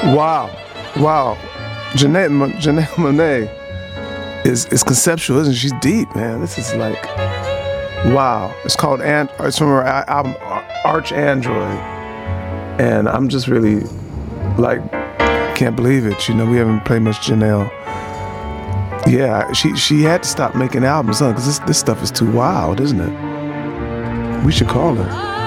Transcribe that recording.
Wow, wow. Janelle Monáe is conceptual, isn't she? She's deep, man. This is like, wow. It's called it's from her album Arch Android, and I'm just really like can't believe it. You know, we haven't played much Janelle. Yeah, she had to stop making albums, huh? Because this stuff is too wild, isn't it? We should call her.